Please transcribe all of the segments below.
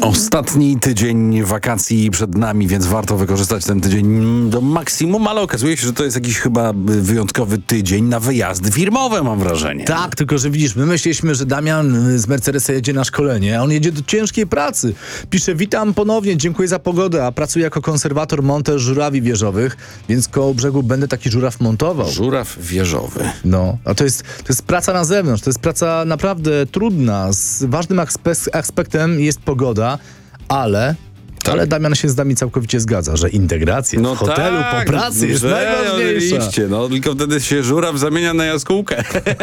Ostatni tydzień wakacji przed nami, więc warto wykorzystać ten tydzień do maksimum, ale okazuje się, że to jest jakiś chyba wyjątkowy tydzień na wyjazdy firmowe, mam wrażenie. Tak, tylko że widzisz, my myśleliśmy, że Damian z Mercedesa jedzie na szkolenie, a on jedzie do ciężkiej pracy. Pisze: witam ponownie, dziękuję za pogodę, a pracuję jako konserwator, montaż żurawi wieżowych, więc koło brzegu będę taki żuraw montował. Żuraw wieżowy. No, a to jest praca na zewnątrz, to jest praca naprawdę trudna. Z ważnym aspektem jest pogoda, ale Damian się z nami całkowicie zgadza, że integracja w hotelu po pracy jest najważniejsza. Oczywiście, tylko wtedy się żuraw zamienia na jaskółkę.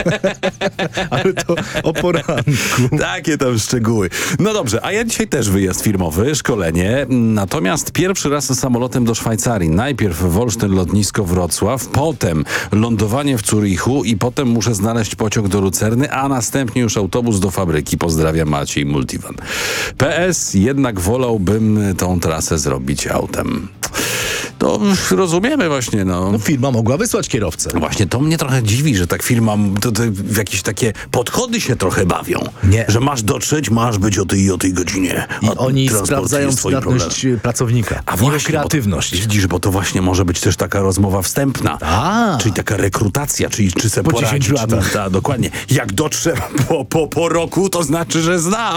Ale to o poranku. Takie tam szczegóły. No dobrze, a ja dzisiaj też wyjazd firmowy, szkolenie, natomiast pierwszy raz samolotem do Szwajcarii. Najpierw Wolsztyn, lotnisko Wrocław, potem lądowanie w Zurichu i potem muszę znaleźć pociąg do Lucerny, a następnie już autobus do fabryki. Pozdrawiam, Maciej Multivan. PS, jednak wolałbym tą trasę zrobić autem. To rozumiemy właśnie, No firma mogła wysłać kierowcę. Właśnie, to mnie trochę dziwi, że tak firma, to w jakieś takie podchody się trochę bawią. Nie. Że masz dotrzeć, masz być o tej i o tej godzinie. I oni transport sprawdzają jest twoim przydatność problemem. pracownika. A Jego właśnie, kreatywność. Widzisz, bo to właśnie może być też taka rozmowa wstępna. Czyli taka rekrutacja, czy se Po poradzić. 10 latach. Tak, dokładnie. Jak dotrze po roku, to znaczy, że znał.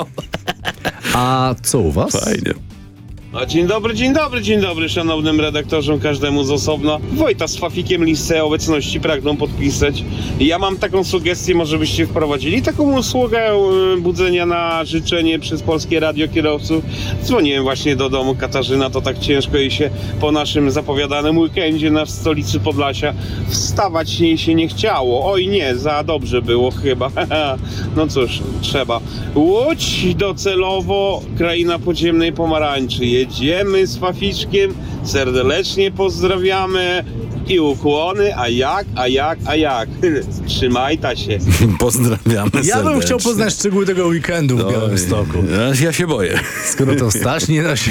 A co u was? Fajnie. Dzień dobry, szanownym redaktorzom, każdemu z osobna. Wojta z Fafikiem listę obecności pragną podpisać. Ja mam taką sugestię, może byście wprowadzili taką usługę budzenia na życzenie przez Polskie Radio kierowców. Dzwoniłem właśnie do domu Katarzyna, to tak ciężko jej się po naszym zapowiadanym weekendzie na stolicy Podlasia wstawać jej się nie chciało. Oj nie, za dobrze było chyba. No cóż, trzeba. Łódź docelowo, kraina podziemnej pomarańczy. Jedziemy z Faficzkiem, serdecznie pozdrawiamy i ukłony, a jak? Trzymajta się. Pozdrawiamy serdecznie. Ja bym chciał poznać szczegóły tego weekendu w Białymstoku. Ja się boję. Skoro to stać, nie da się